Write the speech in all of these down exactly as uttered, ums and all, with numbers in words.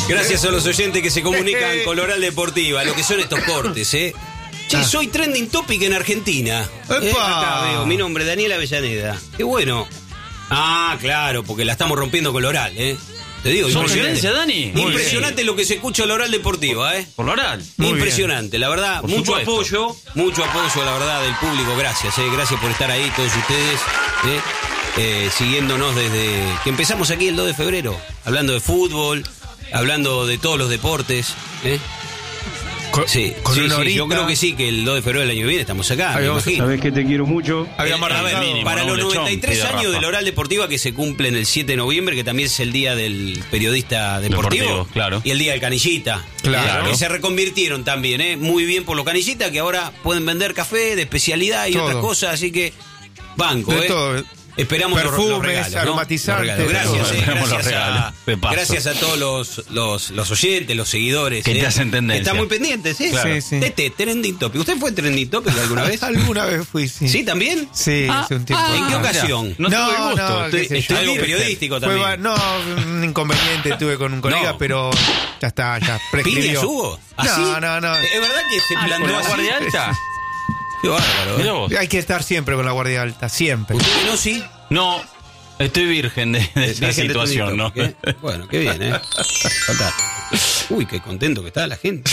Gracias a los oyentes que se comunican con Oral Deportiva, lo que son estos cortes, ¿eh? Che, soy trending topic en Argentina. ¿Eh? Acá veo mi nombre, Daniel Avellaneda. Qué bueno. Ah, claro, porque la estamos rompiendo con el Oral, ¿eh? Te digo, impresionante, Dani. Muy impresionante bien. Lo que se escucha en la Oral Deportiva, ¿eh? Por la Oral. Muy impresionante, bien. La verdad. Por mucho supuesto. apoyo, mucho apoyo, la verdad, del público. Gracias, ¿eh? Gracias por estar ahí, todos ustedes, ¿eh? Eh, siguiéndonos desde que empezamos aquí el dos de febrero, hablando de fútbol, hablando de todos los deportes, ¿eh? Con, sí, con sí, sí yo creo que sí, que el dos de febrero del año que viene estamos acá. Sabes que te quiero mucho. Eh, a ver, mínimo, para los noventa y tres años de la Oral Deportiva que se cumplen el siete de noviembre, que también es el día del periodista deportivo, deportivo claro. Y el día del canillita, claro. Que se reconvirtieron también, ¿eh? Muy bien por los canillitas, que ahora pueden vender café de especialidad y todo. Otras cosas, así que banco, de ¿eh? Todo. Esperamos perfumes, los regalos, ¿no? aromatizantes. Los regalos. Gracias, eh, gracias, los regalos, a, gracias a todos los, los, los oyentes, los seguidores. Que eh, te hacen tendencia. Están muy pendientes, ¿eh? Claro. Sí, sí. Tete, trending topic. ¿Usted fue trending topic alguna vez? Alguna vez fui, sí. ¿Sí, también? Sí, ah, hace un tiempo. Ah, ¿en qué ocasión? No, no, no, gusto. no estoy, estoy, estoy algo periodístico fue, también. No, un inconveniente tuve con un colega, no. Pero ya está, ya prescribió. ¿Piñas hubo? ¿Así? No, no, no. ¿Es verdad que se ah, planteó la así? Guardia Alta? Qué bárbaro, ¿eh? Hay que estar siempre con la guardia alta, siempre. ¿Usted no, sí? No, estoy virgen de, de esa situación, ¿no? ¿Qué? Bueno, qué bien, ¿eh? Fantástico. Uy, qué contento que está la gente.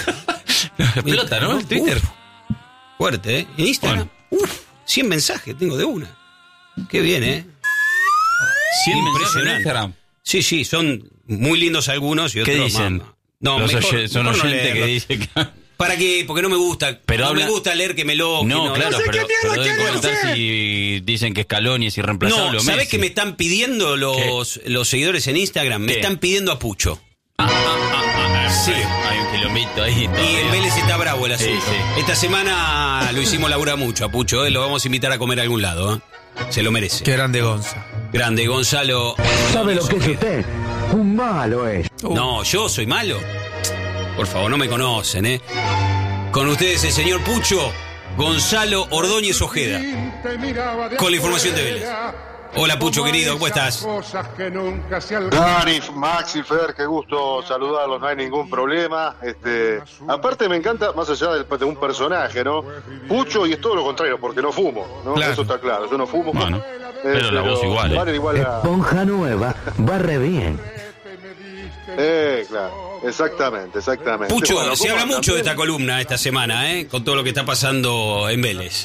Explota, ¿no? Uf, Twitter. Fuerte, ¿eh? En Instagram. Bueno. Uf, cien mensajes tengo de una. Qué bien, ¿eh? cien mensajes en Instagram. Sí, sí, son muy lindos algunos y otros. ¿Qué dicen? Mamá. No, Los mejor, oye, son mejor oyentes no que dicen que... ¿Para qué? Porque no me gusta. Pero no habla... me gusta leer que me lo. No, no, claro, no sé pero, qué pero mierda deben comentar hacer. si dicen que Scaloni es irreemplazable. No, ¿sabés qué me están pidiendo los, los seguidores en Instagram? Me ¿Qué? están pidiendo a Pucho. Ah, ah, ah, ah, sí. Hay un kilómetro ahí. Y todavía. en Vélez está bravo el asunto. Sí, sí. Esta semana lo hicimos laburar mucho a Pucho, ¿eh? Lo vamos a invitar a comer a algún lado, ¿eh? Se lo merece. Qué grande Gonza. Grande, Gonzalo. ¿Sabe lo que es usted? Un malo es. Uh. No, ¿yo soy malo? Por favor, no me conocen, ¿eh? Con ustedes el señor Pucho Gonzalo Ordóñez Ojeda, con la información de Vélez. Hola, Pucho, querido, ¿cómo estás? Dani, Maxi, Fer, qué gusto saludarlos, no hay ningún problema. Este, aparte me encanta, más allá de, de un personaje, ¿no? Pucho, y es todo lo contrario, porque no fumo, ¿no? Claro. Eso está claro, yo no fumo. Bueno, eh, pero, pero la voz igual, ¿eh? igual a... Esponja nueva, barre bien. Eh, claro, exactamente, exactamente. Pucho, bueno, se habla anda? mucho de esta columna esta semana, ¿eh? Con todo lo que está pasando en Vélez.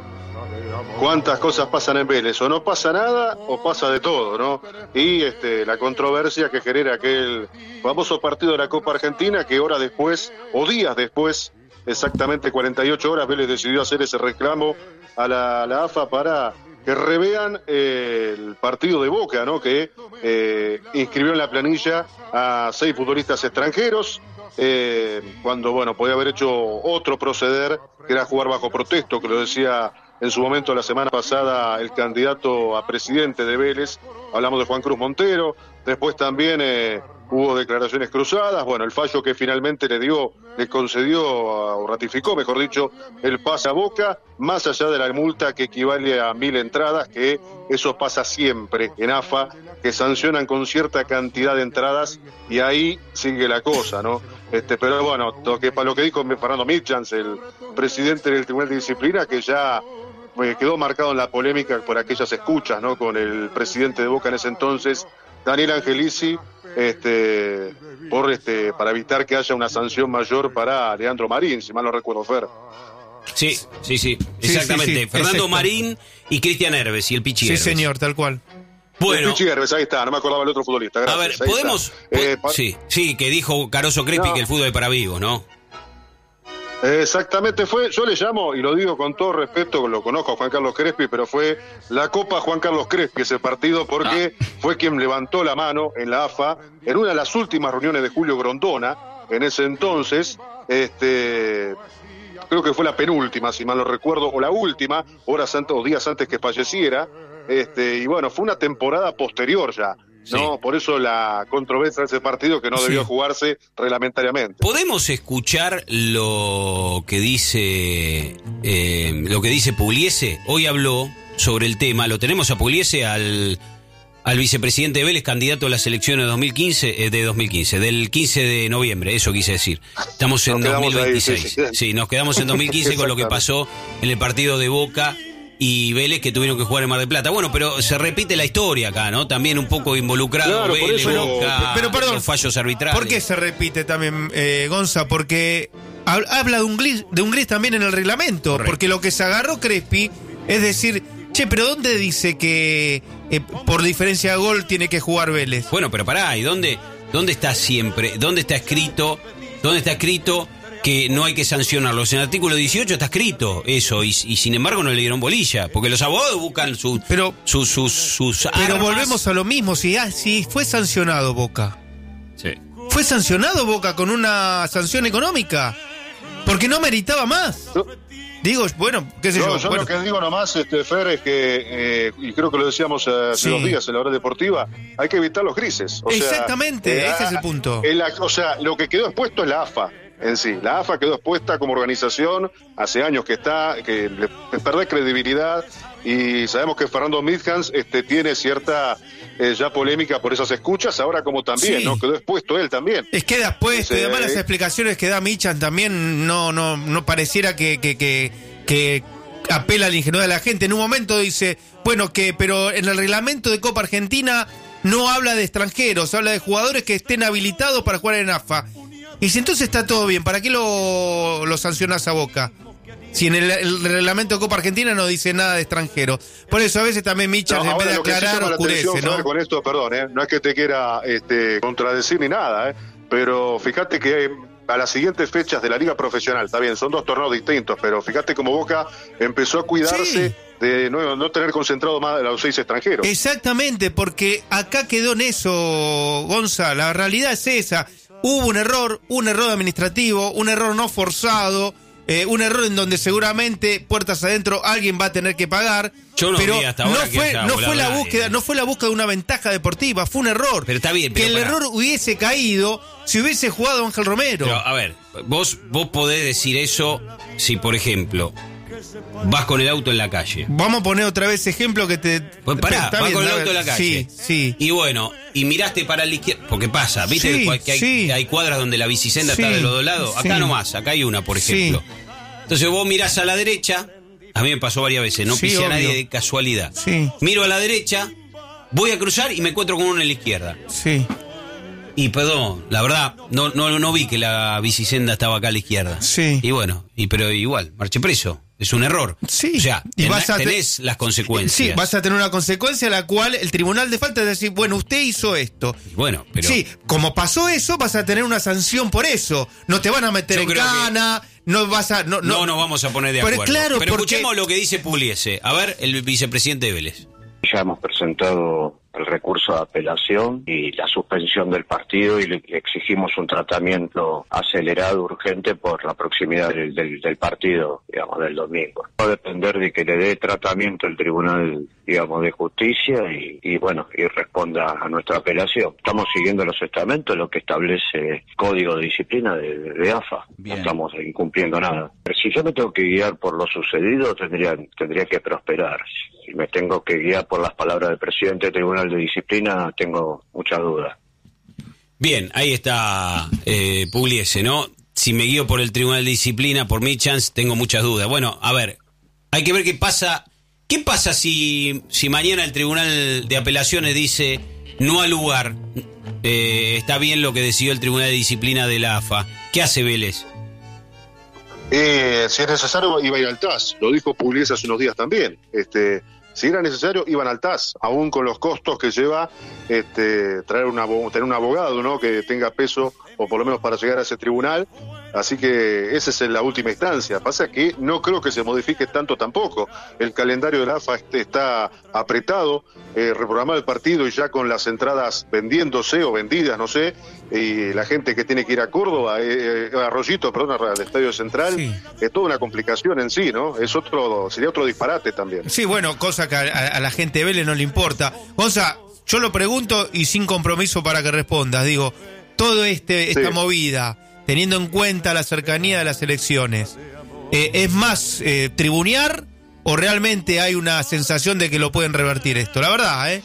Cuántas cosas pasan en Vélez, o no pasa nada o pasa de todo, ¿no? Y este, la controversia que genera aquel famoso partido de la Copa Argentina que horas después, o días después, exactamente cuarenta y ocho horas, Vélez decidió hacer ese reclamo a la, a la A F A para que revean eh, el partido de Boca, ¿no? Que eh, inscribió en la planilla a seis futbolistas extranjeros, eh, cuando, bueno, podía haber hecho otro proceder, que era jugar bajo protesto, que lo decía en su momento la semana pasada el candidato a presidente de Vélez. Hablamos de Juan Cruz Montero. Después también eh, hubo declaraciones cruzadas. Bueno, el fallo que finalmente le dio, le concedió, o ratificó, mejor dicho, el pase a Boca, más allá de la multa que equivale a mil entradas, que eso pasa siempre en A F A, que sancionan con cierta cantidad de entradas, y ahí sigue la cosa, ¿no? Este, pero bueno, lo que, para lo que dijo Fernando Mitchans, el presidente del Tribunal de Disciplina, que ya eh, quedó marcado en la polémica por aquellas escuchas, ¿no? Con el presidente de Boca en ese entonces, Daniel Angelici, este, por este, para evitar que haya una sanción mayor para Leandro Marín, si mal no recuerdo, Fer. Sí, sí, sí, exactamente. Sí, sí, sí, Fernando exacto. Marín y Cristian Herbes y el Pichi Sí, Herbes. señor, tal cual. Bueno, El Pichi Herbes, ahí está, no me acordaba el otro futbolista. Gracias, a ver, ahí podemos... está. po- Eh, pa- sí, sí, que dijo Caroso Crespi No. que el fútbol es para vivos, ¿no? Exactamente, fue, yo le llamo, y lo digo con todo respeto, lo conozco a Juan Carlos Crespi, pero fue la Copa Juan Carlos Crespi ese partido, porque Ah. fue quien levantó la mano en la A F A en una de las últimas reuniones de Julio Grondona, en ese entonces, este, creo que fue la penúltima, si mal no recuerdo, o la última, horas antes o días antes que falleciera, este, y bueno, fue una temporada posterior ya. No, Sí. por eso la controversia de ese partido que no debió Sí. jugarse reglamentariamente. ¿Podemos escuchar lo que dice eh, lo que dice Pugliese? Hoy habló sobre el tema. Lo tenemos a Pugliese al, al vicepresidente de Vélez, candidato a las elecciones de dos mil quince, eh, de dos mil quince, del quince de noviembre, eso quise decir. Estamos en dos mil veintiséis. Ahí, sí, sí. sí, nos quedamos en dos mil quince con lo que pasó en el partido de Boca y Vélez, que tuvieron que jugar en Mar del Plata. Bueno, pero se repite la historia acá, ¿no? También un poco involucrado claro, Vélez, eso, Boca, pero, perdón, los fallos arbitrales. ¿Por qué se repite también, eh, Gonza? Porque habla de un gris, de un gris también en el reglamento. Correcto. Porque lo que se agarró Crespi es decir, che, pero ¿dónde dice que eh, por diferencia de gol tiene que jugar Vélez? Bueno, pero pará, ¿y dónde, dónde está siempre? ¿Dónde está escrito? ¿Dónde está escrito que no hay que sancionarlos? En el artículo dieciocho está escrito eso, y, y sin embargo no le dieron bolilla, porque los abogados buscan su, pero, sus, sus, sus pero armas. Volvemos a lo mismo, si, ah, si fue sancionado Boca. Sí. Fue sancionado Boca con una sanción económica, porque no meritaba más. No. Digo, bueno, qué sé no, yo. Yo bueno. lo que digo nomás, este, Fer, es que, eh, y creo que lo decíamos hace sí. dos días en la hora deportiva, hay que evitar los grises. O Exactamente, sea, ese eh, es el punto. El, o sea, lo que quedó expuesto es la A F A en sí. La A F A quedó expuesta como organización, hace años que está, que le pierde credibilidad, y sabemos que Fernando Midhans este, tiene cierta eh, ya polémica por esas escuchas, ahora como también, sí. ¿no? Quedó expuesto él también. Es que después, Entonces, además las explicaciones que da Michan también no, no, no pareciera que, que, que, que apela a la ingenuidad de la gente. En un momento dice, bueno, que pero en el reglamento de Copa Argentina no habla de extranjeros, habla de jugadores que estén habilitados para jugar en A F A. Y si entonces está todo bien, ¿para qué lo, lo sancionás a Boca? Si en el, el reglamento de Copa Argentina no dice nada de extranjero. Por eso a veces también Michan, no, en vez de aclarar, oscurece, ¿no? Con esto, perdón, ¿eh? No es que te quiera este, contradecir ni nada, ¿eh? Pero fíjate que a las siguientes fechas de la Liga Profesional, está bien, son dos torneos distintos, pero fíjate cómo Boca empezó a cuidarse sí. de no, no tener concentrado más a los seis extranjeros. Exactamente, porque acá quedó en eso, Gonza, la realidad es esa. Hubo un error, un error administrativo, un error no forzado, eh, un error en donde seguramente puertas adentro alguien va a tener que pagar. Yo no pero vi hasta ahora no fue, que no fue la búsqueda, eh. no fue la búsqueda de una ventaja deportiva, fue un error. Pero está bien, pero que el para. error hubiese caído si hubiese jugado Ángel Romero. Pero, a ver, vos, vos podés decir eso si, por ejemplo, vas con el auto en la calle. Vamos a poner otra vez ejemplo que te... Pues pará, vas con el auto en la calle. Sí, sí. Y bueno, y miraste para la izquierda, porque pasa, ¿viste? Sí, que hay, sí. hay cuadras donde la bicisenda sí, está de los dos lados. Acá sí. nomás, acá hay una, por ejemplo. Sí. Entonces vos mirás a la derecha, a mí me pasó varias veces, no sí, pisé a obvio. nadie de casualidad. Sí. Miro a la derecha, voy a cruzar y me encuentro con uno en la izquierda. Sí. Y perdón, la verdad, no, no, no vi que la bicisenda estaba acá a la izquierda. Sí. Y bueno, y pero igual, marché preso. Es un error. Sí. O sea, y ten, vas a tenés te... las consecuencias. Sí, vas a tener una consecuencia a la cual el tribunal de falta es decir, bueno, usted hizo esto. Y bueno, pero... Sí, como pasó eso, vas a tener una sanción por eso. No te van a meter Yo en cana, que... no vas a... No, no, no nos vamos a poner de pero acuerdo. Claro, pero porque... escuchemos lo que dice Pugliese. A ver, el vicepresidente de Vélez. Ya hemos presentado el recurso de apelación y la suspensión del partido y le exigimos un tratamiento acelerado, urgente, por la proximidad del, del, del partido, digamos, del domingo. Va a depender de que le dé tratamiento el Tribunal, digamos, de Justicia y, y bueno, y responda a nuestra apelación. Estamos siguiendo los estamentos, lo que establece el Código de Disciplina de, de A F A. Bien. No estamos incumpliendo nada. Pero si yo me tengo que guiar por lo sucedido, tendría, tendría que prosperar. Si me tengo que guiar por las palabras del presidente del Tribunal de Disciplina, tengo muchas dudas. Bien, ahí está eh, Pugliese, ¿no? Si me guío por el Tribunal de Disciplina, por mi chance, tengo muchas dudas. Bueno, a ver, hay que ver qué pasa. ¿Qué pasa si, si mañana el Tribunal de Apelaciones dice no al lugar? Eh, está bien lo que decidió el Tribunal de Disciplina de la A F A. ¿Qué hace Vélez? Eh, si es necesario, iba a ir al T A S. Lo dijo Pugliese hace unos días también. Este... Si era necesario, iban al T A S, aún con los costos que lleva este, traer una, tener un abogado, ¿no? Que tenga peso, o por lo menos para llegar a ese tribunal. Así que esa es la última instancia. Pasa que no creo que se modifique tanto tampoco. El calendario de la A F A está apretado, eh, reprogramado el partido y ya con las entradas vendiéndose o vendidas, no sé, y la gente que tiene que ir a Córdoba, eh, a Arroyito, perdón, al Estadio Central, sí. Es toda una complicación en sí, ¿no? Es otro, sería otro disparate también. Sí, bueno, cosa que a, a la gente de Vélez no le importa. Gonza, yo lo pregunto y sin compromiso para que respondas, digo, todo este esta sí. movida, teniendo en cuenta la cercanía de las elecciones, eh, ¿es más eh, tribunear o realmente hay una sensación de que lo pueden revertir esto? La verdad, ¿eh?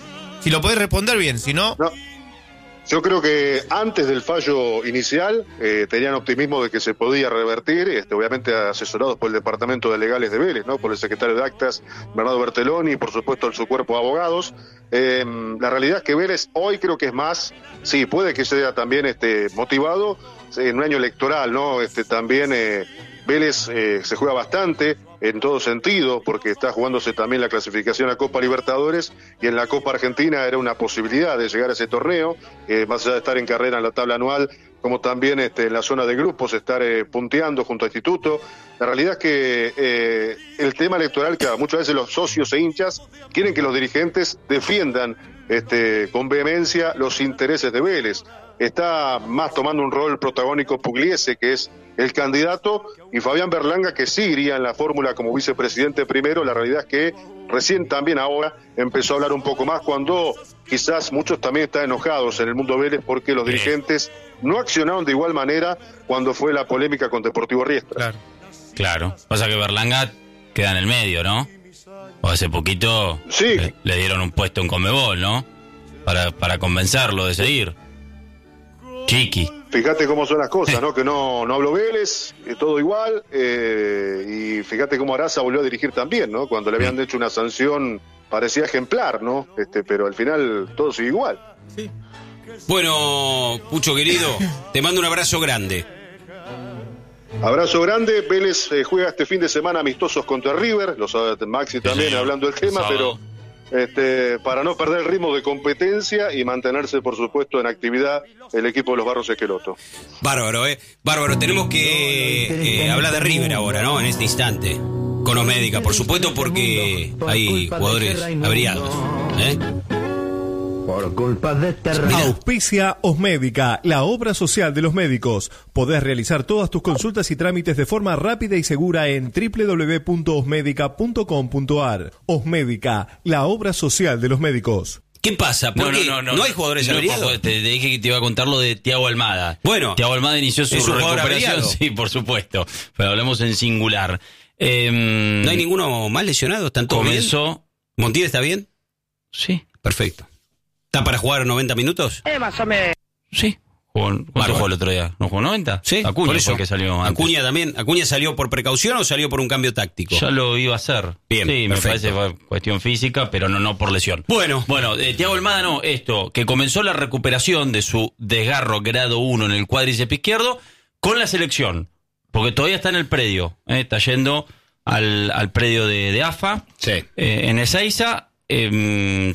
Si lo podés responder bien, si no... No. Yo creo que antes del fallo inicial eh, tenían optimismo de que se podía revertir, este, obviamente asesorados por el Departamento de Legales de Vélez, ¿no? Por el secretario de Actas, Bernardo Bertelloni, y por supuesto su cuerpo de abogados. Eh, la realidad es que Vélez hoy creo que es más, sí, puede que sea también este, motivado en un año electoral, ¿no? Este, también eh, Vélez eh, se juega bastante en todo sentido, porque está jugándose también la clasificación a Copa Libertadores, y en la Copa Argentina era una posibilidad de llegar a ese torneo, eh, más allá de estar en carrera en la tabla anual, como también este, en la zona de grupos, estar eh, punteando junto a Instituto. La realidad es que eh, el tema electoral, que muchas veces los socios e hinchas quieren que los dirigentes defiendan este, con vehemencia los intereses de Vélez. Está más tomando un rol protagónico Pugliese, que es el candidato, y Fabián Berlanga, que sí iría en la fórmula como vicepresidente primero. La realidad es que recién también ahora empezó a hablar un poco más, cuando quizás muchos también están enojados en el mundo Vélez porque los dirigentes no accionaron de igual manera cuando fue la polémica con Deportivo Riestra. Claro, claro. Pasa que Berlanga queda en el medio, ¿no? O hace poquito sí. le, le dieron un puesto en Conmebol, ¿no? Para, para convencerlo de seguir. Chiqui. Fíjate cómo son las cosas, ¿no? Que no, no habló Vélez, eh, todo igual, eh, y fíjate cómo Araza volvió a dirigir también, ¿no? Cuando le habían hecho una sanción parecía ejemplar, ¿no? Este, pero al final todo sigue igual. Sí. Bueno, Pucho querido, te mando un abrazo grande. Abrazo grande. Vélez eh, juega este fin de semana amistosos contra River, lo sabe Maxi también, sí, hablando del tema, pero este, para no perder el ritmo de competencia y mantenerse, por supuesto, en actividad el equipo de los Barros Esqueloto. Bárbaro, ¿eh? Bárbaro. Tenemos que eh, hablar de River ahora, ¿no? En este instante. Con Osmédica, por supuesto, porque hay jugadores averiados, ¿eh? Por culpa de este rey. Auspicia Osmédica, la obra social de los médicos. Podés realizar todas tus consultas y trámites de forma rápida y segura en doble u doble u doble u punto osmédica punto com punto a r. Osmédica, la obra social de los médicos. ¿Qué pasa? ¿Por no, qué? no, no, no, ¿No hay jugadores no, averiados? Te, te dije que te iba a contar lo de Thiago Almada. Bueno, Thiago Almada inició su recuperación, sí, por supuesto, pero hablamos en singular. Eh, ¿No hay ninguno más lesionado? ¿Están todos comenzó... bien? ¿Montilla está bien? Sí. Perfecto. ¿Está para jugar noventa minutos? Eh, más o menos. Sí. ¿Cuánto Bárbaro. jugó el otro día? ¿No jugó noventa? Sí, Acuña por eso. Fue que salió antes. Acuña también. ¿Acuña salió por precaución o salió por un cambio táctico? Ya lo iba a hacer. Bien, sí, perfecto. Me parece que fue cuestión física, pero no, no por lesión. Bueno. Bueno, eh, Thiago Almada no, esto, que comenzó la recuperación de su desgarro grado uno en el cuádriceps izquierdo con la selección, porque todavía está en el predio, eh, está yendo al, al predio de, de A F A, sí. eh, en Ezeiza, eh,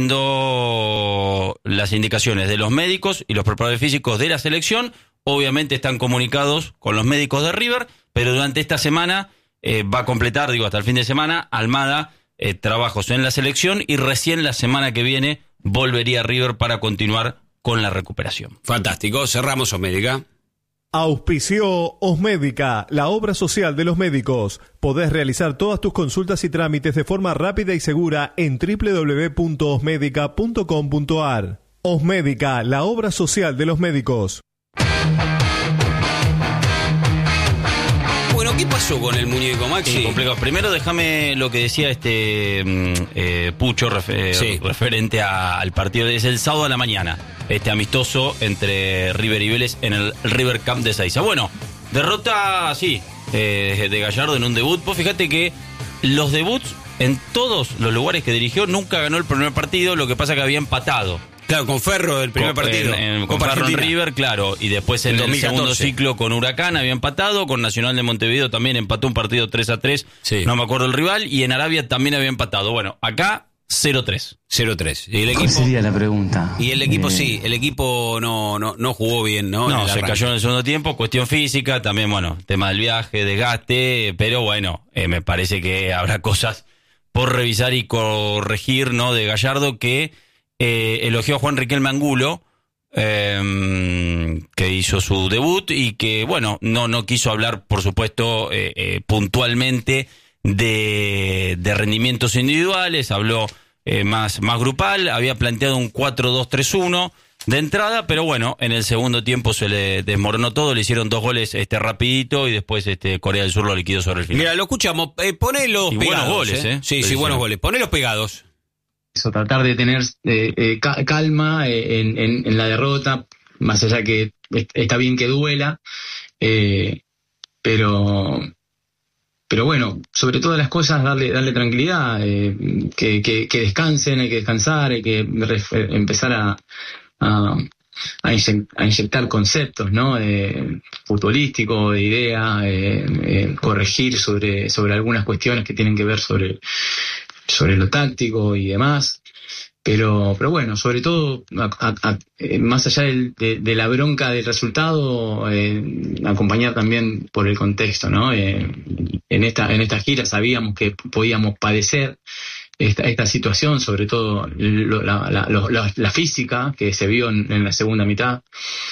siguiendo las indicaciones de los médicos y los preparadores físicos de la selección. Obviamente están comunicados con los médicos de River, pero durante esta semana eh, va a completar, digo, hasta el fin de semana, Almada, eh, trabajos en la selección, y recién la semana que viene volvería a River para continuar con la recuperación. Fantástico, cerramos Osmédica. Auspició Osmédica, la obra social de los médicos. Podés realizar todas tus consultas y trámites de forma rápida y segura en doble u doble u doble u punto osmédica punto com punto a r. Osmédica, la obra social de los médicos. Bueno, ¿qué pasó con el muñeco, Maxi? Sí, complicado. Primero déjame lo que decía este eh, Pucho refer- sí. referente a, al partido. Es el sábado a la mañana, este amistoso entre River y Vélez en el River Camp de Ezeiza. Bueno, derrota, sí, eh, de Gallardo en un debut. Pues fíjate que los debuts en todos los lugares que dirigió nunca ganó el primer partido, lo que pasa que había empatado. Claro, con Ferro el primer con, partido. En, en, con Copa Ferro en Argentina. River, claro. Y después en, en el segundo ciclo con Huracán había empatado. Con Nacional de Montevideo también empató un partido tres a tres. Sí. No me acuerdo el rival. Y en Arabia también había empatado. Bueno, acá cero tres. cero tres. Y el equipo, ¿Cuál sería la pregunta? Y el equipo eh... sí, el equipo no, no, no jugó bien, ¿no? No, se arranque. Cayó en el segundo tiempo. Cuestión física, también, bueno, tema del viaje, desgaste. Pero bueno, eh, me parece que habrá cosas por revisar y corregir, ¿no? De Gallardo, que eh, elogió a Juan Riquelme Angulo, eh, que hizo su debut y que, bueno, no, no quiso hablar, por supuesto, eh, eh, puntualmente de, de rendimientos individuales, habló eh, más, más grupal, había planteado un cuatro dos tres uno de entrada, pero bueno, en el segundo tiempo se le desmoronó todo, le hicieron dos goles este rapidito y después este Corea del Sur lo liquidó sobre el final. Mira, lo escuchamos, eh, poné los y pegados. Buenos goles, ¿eh? ¿eh? Sí, sí, sí, buenos goles. Poné los pegados. eso, tratar de tener eh, eh, calma en, en, en la derrota, más allá que está bien que duela, eh, pero pero bueno, sobre todas las cosas darle darle tranquilidad, eh, que, que, que descansen, hay que descansar, hay que ref- empezar a, a, a, inyect- a inyectar conceptos, ¿no? Eh, futbolísticos, de idea, eh, eh, corregir sobre sobre algunas cuestiones que tienen que ver sobre sobre lo táctico y demás. Pero, pero bueno, sobre todo, a, a, a, más allá del, de, de la bronca del resultado, eh, acompañar también por el contexto, ¿no? Eh, en esta en esta gira sabíamos que podíamos padecer esta, esta situación, sobre todo lo, la, la, la, la física que se vio en, en la segunda mitad,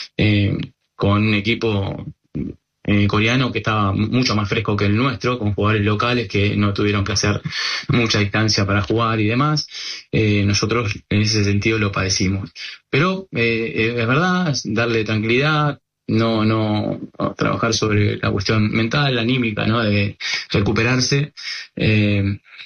eh, con un equipo Eh, coreano que estaba mucho más fresco que el nuestro, con jugadores locales que no tuvieron que hacer mucha distancia para jugar y demás. Eh, nosotros en ese sentido lo padecimos. Pero eh, es verdad, darle tranquilidad, no, no, no trabajar sobre la cuestión mental, anímica, ¿no? De recuperarse eh,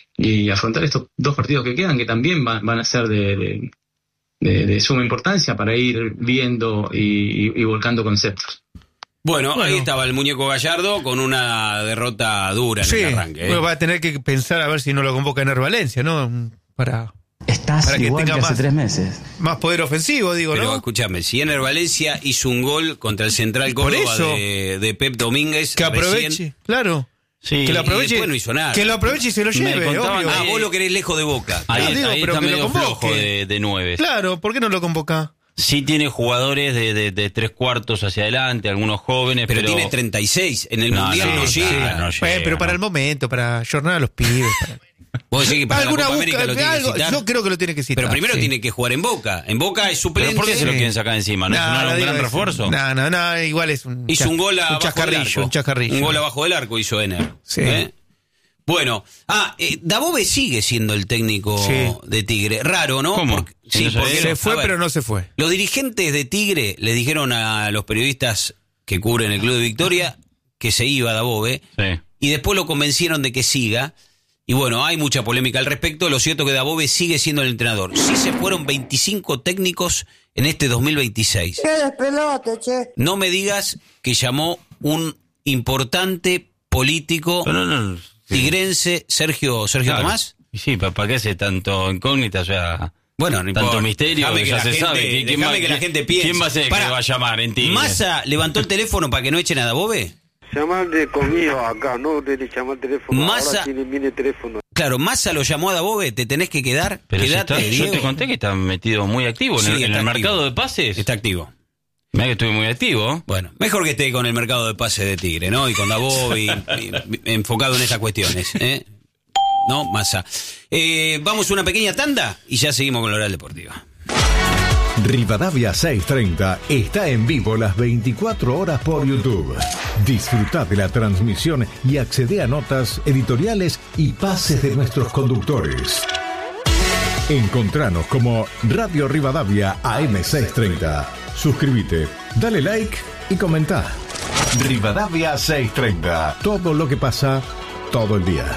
y afrontar estos dos partidos que quedan, que también van, van a ser de, de, de, de suma importancia para ir viendo y, y, y volcando conceptos. Bueno, Bueno. ahí estaba el muñeco Gallardo con una derrota dura en Sí, el arranque. ¿eh? bueno, va a tener que pensar a ver si no lo convoca Ener Valencia, ¿no? Para, Estás para que igual que tenga hace más, tres meses. más poder ofensivo, digo, Pero ¿no? escúchame, si Ener Valencia hizo un gol contra el Central Por Córdoba eso. de, de Pep Domínguez. Que aproveche, recién, claro. Sí, Que lo y aproveche, después no hizo nada. que lo aproveche y se lo Me lleve, contaban obvio. Ah, vos lo querés lejos de Boca. Ahí, No, digo, ahí pero está que lo medio convoque. flojo de, de nueve. Claro, ¿por qué no lo convoca? Sí tiene jugadores de, de, de tres cuartos hacia adelante, algunos jóvenes, Pero, pero, tiene treinta y seis. En el No, Mundial no, no, llega. claro, no llega. Bueno, pero para no. el momento, para jornada a los pibes. Para... Vos decís que para la ¿Alguna Copa busca- América lo tiene que algo? citar. Yo creo que lo tiene que citar. Pero primero sí. tiene que jugar en Boca. En Boca es suplente. ¿Pero por qué se lo Sí. quieren sacar encima? ¿No, No, es un no gran digo eso. refuerzo? No, no, no, igual es un, Hizo un gol un abajo del chascarrillo, arco. un chascarrillo. Un gol abajo del arco hizo Ener. Sí. ¿Eh? Bueno, ah, eh, Dabove sigue siendo el técnico Sí. de Tigre. Raro, ¿no? ¿Cómo? Porque, ¿Que sí, no porque Se a fue, ver, pero no se fue. Los dirigentes de Tigre le dijeron a los periodistas que cubren el Club de Victoria que se iba Dabove Sí. y después lo convencieron de que siga. Y bueno, hay mucha polémica al respecto. Lo cierto es que Dabove sigue siendo el entrenador. Sí se fueron veinticinco técnicos en este dos mil veintiséis. ¡Qué despelote, che! No me digas que llamó un importante político Pero no, no, sí. tigrense, Sergio, Sergio Claro. Tomás. Y sí, ¿para, para qué hace tanto incógnita? O sea, Bueno, no tanto importa. misterio, Déjame que que ya la se gente- sabe. ¿Quién- quién déjame va- que la gente piense. ¿Quién va a ser Pará, que va a llamar en Tigre? Massa levantó el teléfono para que no echen a Dabove. Llamarle conmigo acá, no de llamar teléfono. Massa- Ahora tiene mi teléfono. Claro, Massa lo llamó a Dabove, te tenés que quedar. Pero si Quedate, está- yo Diego. te conté que está metido muy activo en Sí, el, en está el activo. mercado de pases. Está activo. Mira que estuve muy activo. Bueno, mejor que esté con el mercado de pase de Tigre, ¿no? Y con Dabove y, y- y enfocado en estas cuestiones, ¿eh? No, Massa. Eh, vamos a una pequeña tanda y ya seguimos con la Oral Deportiva. Rivadavia seiscientos treinta está en vivo las veinticuatro horas por YouTube. Disfruta de la transmisión y accede a notas, editoriales y pases de nuestros conductores. Encontranos como Radio Rivadavia A M seiscientos treinta. Suscríbete, dale like y comenta. Rivadavia seiscientos treinta. Todo lo que pasa todo el día.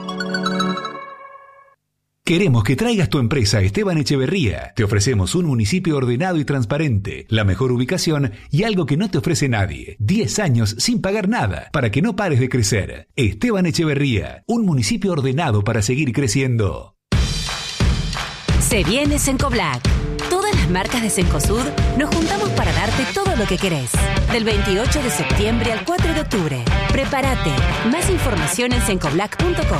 Queremos que traigas tu empresa a Esteban Echeverría. Te ofrecemos un municipio ordenado y transparente, la mejor ubicación y algo que no te ofrece nadie. diez años sin pagar nada, para que no pares de crecer. Esteban Echeverría, un municipio ordenado para seguir creciendo. Se viene Cencoblac. Todas las marcas de Cencosud nos juntamos para darte todo lo que querés. Del veintiocho de septiembre al cuatro de octubre. Prepárate. Más información en cencoblac punto com.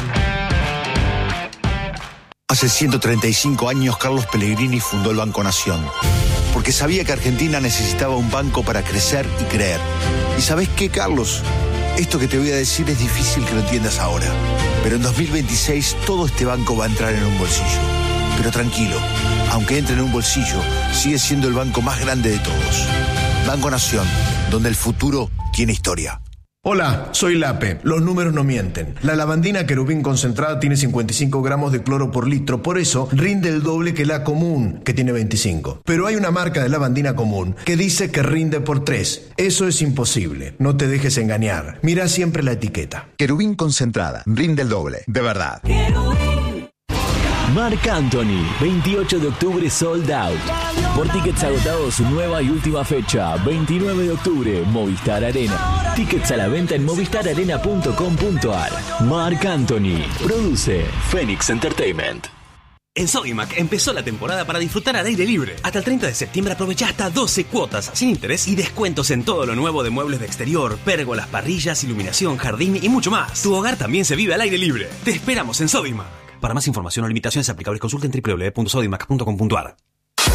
Hace ciento treinta y cinco años Carlos Pellegrini fundó el Banco Nación, porque sabía que Argentina necesitaba un banco para crecer y creer. ¿Y sabés qué, Carlos? Esto que te voy a decir es difícil que lo entiendas ahora, pero en dos mil veintiséis todo este banco va a entrar en un bolsillo. Pero tranquilo, aunque entre en un bolsillo, sigue siendo el banco más grande de todos. Banco Nación, donde el futuro tiene historia. Hola, soy Lape. Los números no mienten. La lavandina querubín concentrada tiene cincuenta y cinco gramos de cloro por litro, por eso rinde el doble que la común, que tiene veinticinco. Pero hay una marca de lavandina común que dice que rinde por tres. Eso es imposible. No te dejes engañar. Mira siempre la etiqueta. Querubín concentrada, rinde el doble, de verdad. Marc Anthony, veintiocho de octubre sold out. Por tickets agotados, su nueva y última fecha, veintinueve de octubre, Movistar Arena. Tickets a la venta en movistar arena punto com punto ar. Marc Anthony, produce Phoenix Entertainment. En Sodimac empezó la temporada para disfrutar al aire libre. Hasta el treinta de septiembre aprovecha hasta doce cuotas sin interés y descuentos en todo lo nuevo de muebles de exterior, pérgolas, parrillas, iluminación, jardín y mucho más. Tu hogar también se vive al aire libre. Te esperamos en Sodimac. Para más información o limitaciones aplicables, consulta en doble u doble u doble u punto sodimac punto com punto ar.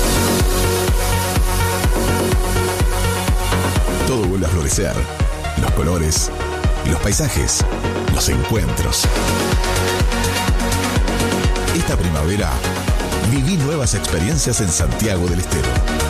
Todo vuelve a florecer. Los colores, los paisajes, los encuentros. Esta primavera, viví nuevas experiencias en Santiago del Estero.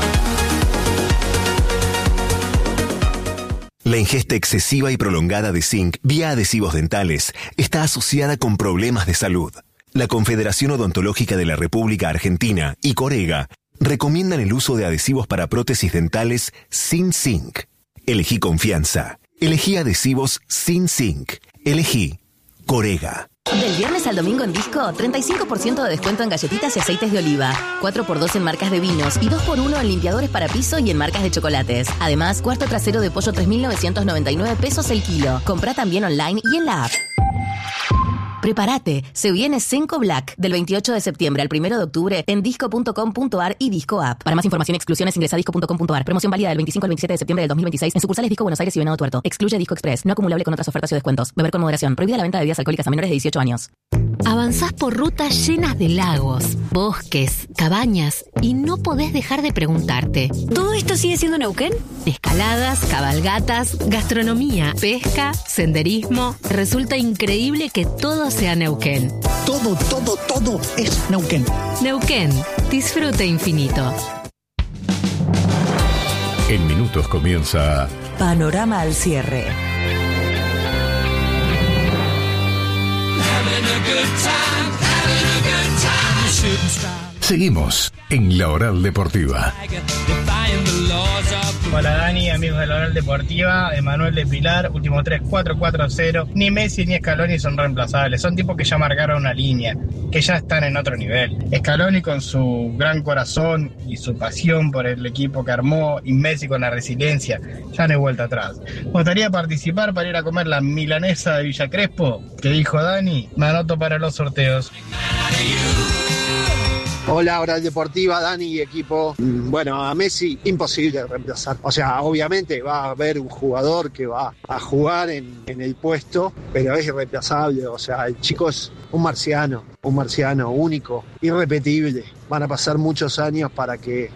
La ingesta excesiva y prolongada de zinc vía adhesivos dentales está asociada con problemas de salud. La Confederación Odontológica de la República Argentina y Corega recomiendan el uso de adhesivos para prótesis dentales sin zinc. Elegí confianza. Elegí adhesivos sin zinc. Elegí Corega. Del viernes al domingo en Disco, treinta y cinco por ciento de descuento en galletitas y aceites de oliva, cuatro por dos en marcas de vinos y dos por uno en limpiadores para piso y en marcas de chocolates. Además, cuarto trasero de pollo tres mil novecientos noventa y nueve pesos el kilo. Comprá también online y en la app. Prepárate, se viene Senco Black del veintiocho de septiembre al primero de octubre en disco punto com punto ar y Disco App. Para más información y exclusiones ingresa a disco punto com punto ar. Promoción válida del veinticinco al veintisiete de septiembre del dos mil veintiséis en sucursales Disco Buenos Aires y Venado Tuerto. Excluye Disco Express, no acumulable con otras ofertas y descuentos. Beber con moderación. Prohibida la venta de bebidas alcohólicas a menores de dieciocho años. Avanzás por rutas llenas de lagos, bosques, cabañas y no podés dejar de preguntarte: ¿todo esto sigue siendo Neuquén? Escaladas, cabalgatas, gastronomía, pesca, senderismo. Resulta increíble que todo sea Neuquén. Todo, todo, todo es Neuquén. Neuquén, disfrute infinito. En minutos comienza Panorama al cierre. Seguimos en La Oral Deportiva. Hola Dani, amigos de La Oral Deportiva, Emanuel de Pilar, último tres cuatro cuatro cero. Ni Messi ni Scaloni son reemplazables, son tipos que ya marcaron una línea, que ya están en otro nivel. Scaloni con su gran corazón y su pasión por el equipo que armó, y Messi con la resiliencia, ya no hay vuelta atrás. Me gustaría participar para ir a comer la milanesa de Villa Crespo, que dijo Dani, me anoto para los sorteos. Hola, Oral Deportiva, Dani y equipo. Bueno, a Messi imposible reemplazar. O sea, obviamente va a haber un jugador que va a jugar en, en el puesto, pero es irreemplazable. O sea, el chico es un marciano, un marciano único, irrepetible. Van a pasar muchos años para que